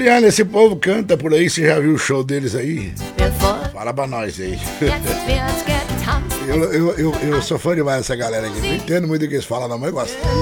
Juliana, esse povo canta por aí, você já viu o show deles aí? Fala pra nós aí. Eu sou fã demais dessa galera aqui. Não entendo muito o que eles falam, não, mas eu gosto.